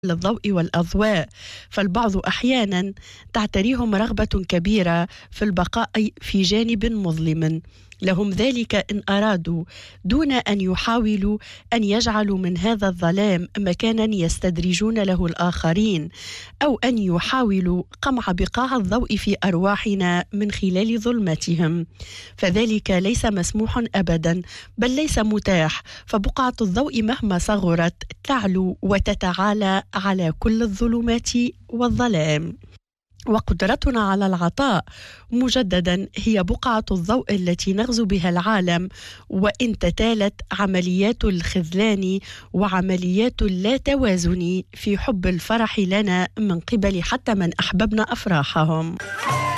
للضوء والأضواء، فالبعض أحيانا تعتريهم رغبة كبيرة في البقاء في جانب مظلم لهم ذلك إن أرادوا، دون أن يحاولوا أن يجعلوا من هذا الظلام مكانا يستدرجون له الآخرين، أو أن يحاولوا قمع بقاع الضوء في أرواحنا من خلال ظلمتهم، فذلك ليس مسموح أبدا، بل ليس متاح، فبقعة الضوء مهما صغرت تعلو وتتعالى على كل الظلمات والظلام. وقدرتنا على العطاء مجددا هي بقعة الضوء التي نغزو بها العالم، وإن تتالت عمليات الخذلان وعمليات اللا توازن في حب الفرح لنا من قبل حتى من أحببنا أفراحهم.